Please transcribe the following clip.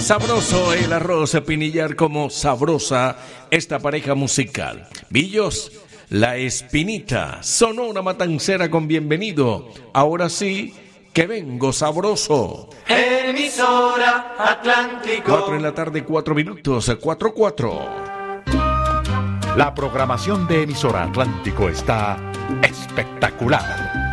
Sabroso el arroz pinillar como sabrosa esta pareja musical. Billos, La Espinita, Sonora Matancera con Bienvenido. Ahora sí, que vengo sabroso. Emisora Atlántico. 4 en la tarde, 4 minutos, 4:04. La programación de Emisora Atlántico está espectacular.